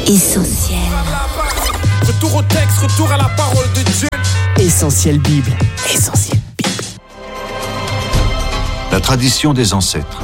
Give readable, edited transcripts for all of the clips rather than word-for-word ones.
Essentiel. Retour au texte, retour à la parole de Dieu. Essentiel Bible. Essentiel Bible. La tradition des ancêtres.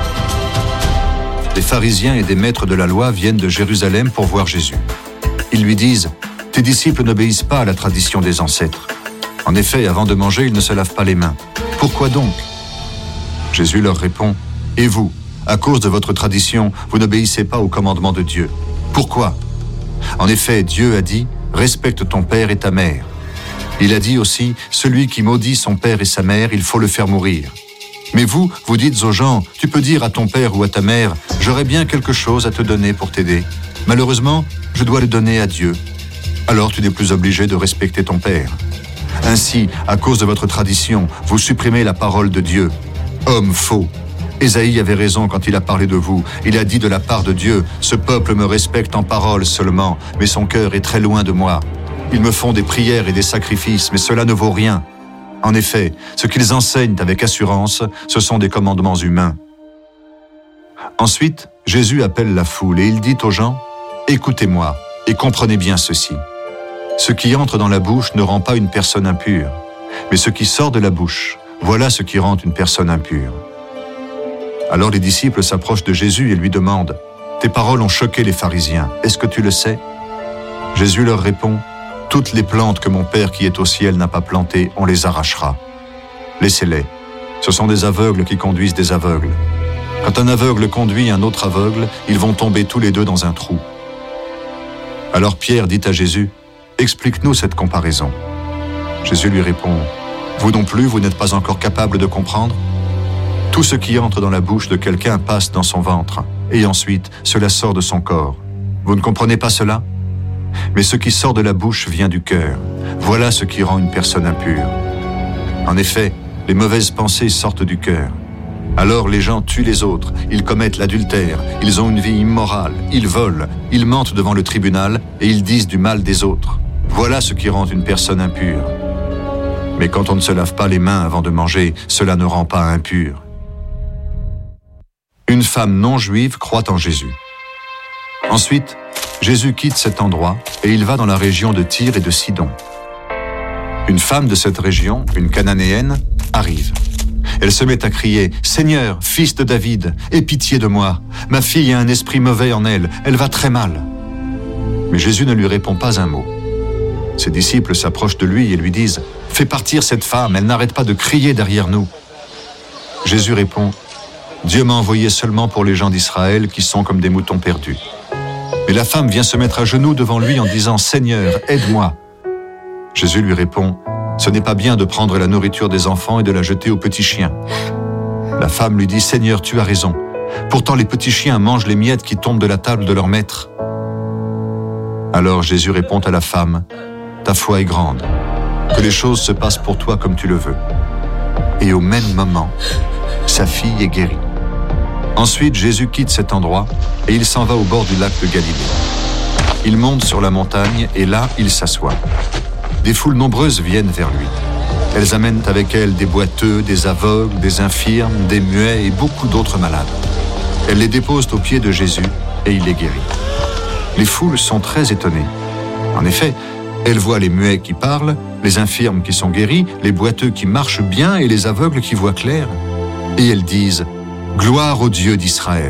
Des pharisiens et des maîtres de la loi viennent de Jérusalem pour voir Jésus. Ils lui disent « Tes disciples n'obéissent pas à la tradition des ancêtres. En effet, avant de manger, ils ne se lavent pas les mains. Pourquoi donc ?» Jésus leur répond « Et vous, à cause de votre tradition, vous n'obéissez pas au commandement de Dieu. Pourquoi ? En effet, Dieu a dit « Respecte ton père et ta mère ». Il a dit aussi « Celui qui maudit son père et sa mère, il faut le faire mourir ». Mais vous, vous dites aux gens « Tu peux dire à ton père ou à ta mère « J'aurais bien quelque chose à te donner pour t'aider. Malheureusement, je dois le donner à Dieu. » Alors tu n'es plus obligé de respecter ton père. Ainsi, à cause de votre tradition, vous supprimez la parole de Dieu. Homme faux. Ésaïe avait raison quand il a parlé de vous. Il a dit de la part de Dieu, « Ce peuple me respecte en parole seulement, mais son cœur est très loin de moi. Ils me font des prières et des sacrifices, mais cela ne vaut rien. » En effet, ce qu'ils enseignent avec assurance, ce sont des commandements humains. Ensuite, Jésus appelle la foule et il dit aux gens, « Écoutez-moi et comprenez bien ceci. Ce qui entre dans la bouche ne rend pas une personne impure, mais ce qui sort de la bouche, voilà ce qui rend une personne impure. » Alors les disciples s'approchent de Jésus et lui demandent, « Tes paroles ont choqué les pharisiens, est-ce que tu le sais ?» Jésus leur répond, « Toutes les plantes que mon Père qui est au ciel n'a pas plantées, on les arrachera. Laissez-les, ce sont des aveugles qui conduisent des aveugles. Quand un aveugle conduit un autre aveugle, ils vont tomber tous les deux dans un trou. » Alors Pierre dit à Jésus, « Explique-nous cette comparaison. » Jésus lui répond, « Vous non plus, vous n'êtes pas encore capable de comprendre ? Tout ce qui entre dans la bouche de quelqu'un passe dans son ventre, et ensuite cela sort de son corps. Vous ne comprenez pas cela ? Mais ce qui sort de la bouche vient du cœur. Voilà ce qui rend une personne impure. En effet, les mauvaises pensées sortent du cœur. Alors les gens tuent les autres, ils commettent l'adultère, ils ont une vie immorale, ils volent, ils mentent devant le tribunal et ils disent du mal des autres. Voilà ce qui rend une personne impure. Mais quand on ne se lave pas les mains avant de manger, cela ne rend pas impur. Une femme non juive croit en Jésus. Ensuite, Jésus quitte cet endroit et il va dans la région de Tyr et de Sidon. Une femme de cette région, une Cananéenne, arrive. Elle se met à crier « Seigneur, fils de David, aie pitié de moi. Ma fille a un esprit mauvais en elle, elle va très mal. » Mais Jésus ne lui répond pas un mot. Ses disciples s'approchent de lui et lui disent « Fais partir cette femme, elle n'arrête pas de crier derrière nous. » Jésus répond « Dieu m'a envoyé seulement pour les gens d'Israël qui sont comme des moutons perdus. » Mais la femme vient se mettre à genoux devant lui en disant « Seigneur, aide-moi. » Jésus lui répond « Ce n'est pas bien de prendre la nourriture des enfants et de la jeter aux petits chiens. » La femme lui dit « Seigneur, tu as raison. Pourtant les petits chiens mangent les miettes qui tombent de la table de leur maître. » Alors Jésus répond à la femme « Ta foi est grande. Que les choses se passent pour toi comme tu le veux. » Et au même moment, sa fille est guérie. Ensuite, Jésus quitte cet endroit et il s'en va au bord du lac de Galilée. Il monte sur la montagne et là, il s'assoit. Des foules nombreuses viennent vers lui. Elles amènent avec elles des boiteux, des aveugles, des infirmes, des muets et beaucoup d'autres malades. Elles les déposent aux pieds de Jésus et il les guérit. Les foules sont très étonnées. En effet, elles voient les muets qui parlent, les infirmes qui sont guéris, les boiteux qui marchent bien et les aveugles qui voient clair. Et elles disent « Gloire au Dieu d'Israël »